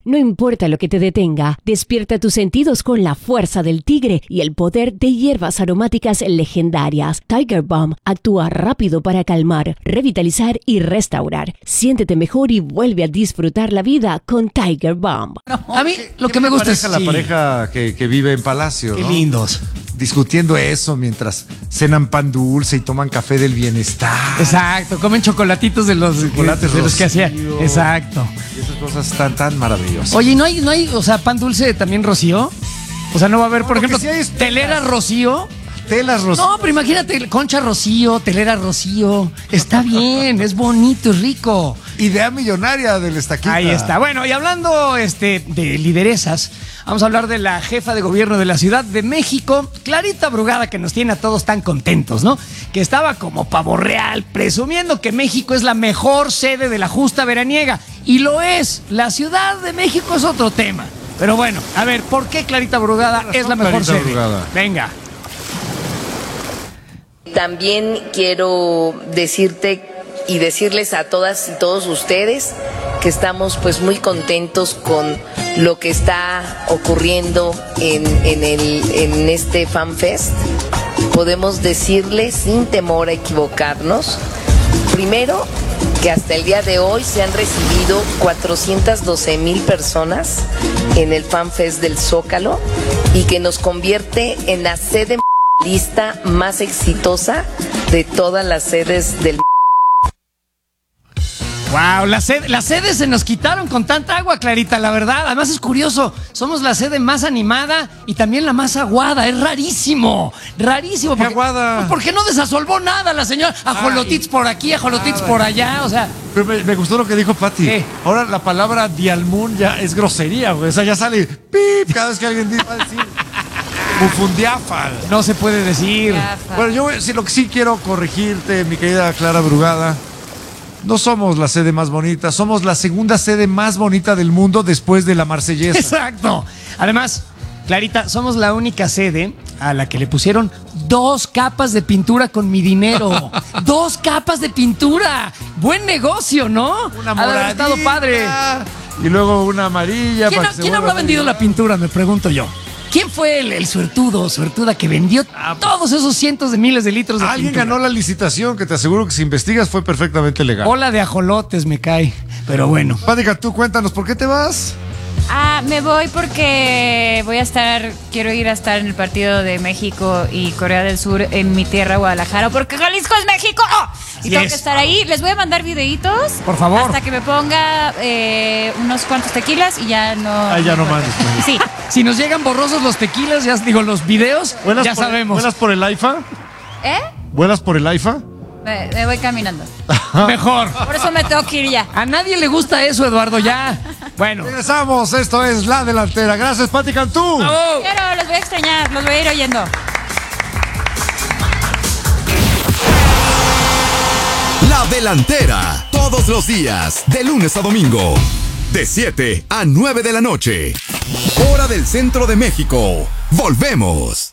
No importa lo que te detenga, despierta tus sentidos con la fuerza del tigre y el poder de hierbas aromáticas legendarias. Tiger Balm actúa rápido para calmar, revitalizar y restaurar. Siéntete mejor y vuelve a disfrutar la vida con Tiger Balm. A mí lo que me gusta es la pareja que vive en Palacio, Qué ¿no? lindos. Discutiendo eso mientras cenan pan dulce y toman café del bienestar. Exacto, comen chocolatitos de los que hacía. Exacto. Y esas cosas están tan maravillosas. Oye, ¿y no hay, o sea, pan dulce también Rocío? O sea, no va a haber, por ejemplo, sí hay telera Rocío. Telas Rocío. No, pero imagínate, concha Rocío, telera Rocío. Está bien, es bonito, es rico. Idea millonaria del Estaquita. Ahí está. Bueno, y hablando de lideresas, vamos a hablar de la jefa de gobierno de la Ciudad de México, Clarita Brugada, que nos tiene a todos tan contentos, ¿no? Que estaba como pavo real, presumiendo que México es la mejor sede de la justa veraniega. Y lo es. La Ciudad de México es otro tema. Pero bueno, a ver, ¿por qué Clarita Brugada es la mejor sede? Venga. También quiero decirte y decirles a todas y todos ustedes que estamos pues muy contentos con lo que está ocurriendo en este FanFest. Podemos decirles sin temor a equivocarnos, primero, que hasta el día de hoy se han recibido 412,000 personas en el FanFest del Zócalo y que nos convierte en la sede lista más exitosa de todas las sedes del. Wow, las sedes se nos quitaron con tanta agua, Clarita, la verdad. Además es curioso, somos la sede más animada y también la más aguada. Es rarísimo, rarísimo. ¿Qué aguada? Pues porque no desasolvó nada la señora. Ajolotits por aquí, ajolotits por allá, o sea. Pero me gustó lo que dijo Pati. ¿Qué? Ahora la palabra dialmún ya es grosería, güey. O sea, ya sale pip cada vez que alguien va a decir bufundiafa. No se puede decir. Bueno, yo lo que sí quiero corregirte, mi querida Clara Brugada. No somos la sede más bonita, somos la segunda sede más bonita del mundo después de la Marsellesa. Exacto. Además, Clarita, somos la única sede a la que le pusieron 2 capas de pintura con mi dinero. 2 capas de pintura. Buen negocio, ¿no? Una ha de haber estado padre. Y luego una amarilla. ¿Quién habrá vendido la pintura? Me pregunto yo. ¿Quién fue el suertuda que vendió todos esos cientos de miles de litros de Alguien pintura? ganó la licitación, que te aseguro que si investigas fue perfectamente legal. Ola de ajolotes me cae, pero bueno. Pática, tú cuéntanos, ¿por qué te vas? Me voy porque quiero ir a estar en el partido de México y Corea del Sur en mi tierra, Guadalajara, porque Jalisco es México. Y tengo que estar ahí. Les voy a mandar videitos. Por favor. Hasta que me ponga unos cuantos tequilas y ya no. Ah, ya no mandes. Sí. Si nos llegan borrosos los tequilas, los videos, ya sabemos. ¿Vuelas por el AIFA? ¿Eh? ¿Vuelas por el AIFA? Me voy caminando. Mejor. Por eso me tengo que ir ya. A nadie le gusta eso, Eduardo, ya. Bueno. Regresamos, esto es La Delantera. Gracias, Pati Cantú. Quiero, los voy a extrañar, los voy a ir oyendo. La Delantera, todos los días, de lunes a domingo, de 7 a 9 de la noche. Hora del Centro de México. Volvemos.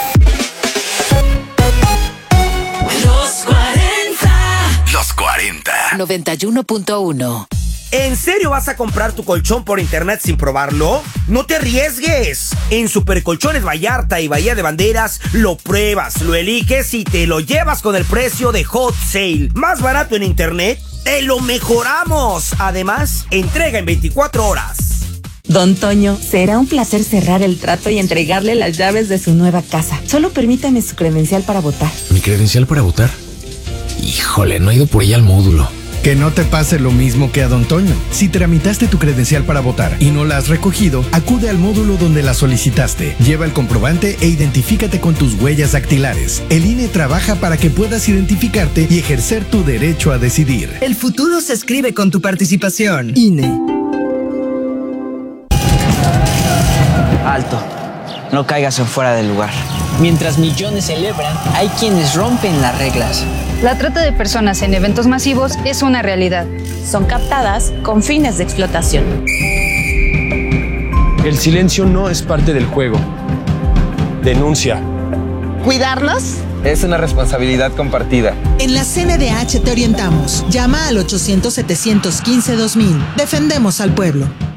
Los 40. 91.1. ¿En serio vas a comprar tu colchón por internet sin probarlo? ¡No te arriesgues! En Supercolchones Vallarta y Bahía de Banderas lo pruebas, lo eliges y te lo llevas con el precio de Hot Sale. ¿Más barato en internet? ¡Te lo mejoramos! Además, entrega en 24 horas. Don Toño, será un placer cerrar el trato y entregarle las llaves de su nueva casa. Solo permítame su credencial para votar. ¿Mi credencial para votar? Híjole, no he ido por ella al módulo. Que no te pase lo mismo que a Don Toño. Si tramitaste tu credencial para votar y no la has recogido, acude al módulo donde la solicitaste. Lleva el comprobante e identifícate con tus huellas dactilares. El INE trabaja para que puedas identificarte y ejercer tu derecho a decidir. El futuro se escribe con tu participación. INE. Alto. No caigas en fuera del lugar. Mientras millones celebran, hay quienes rompen las reglas. La trata de personas en eventos masivos es una realidad. Son captadas con fines de explotación. El silencio no es parte del juego. Denuncia. ¿Cuidarlos? Es una responsabilidad compartida. En la CNDH te orientamos. Llama al 800-715-2000. Defendemos al pueblo.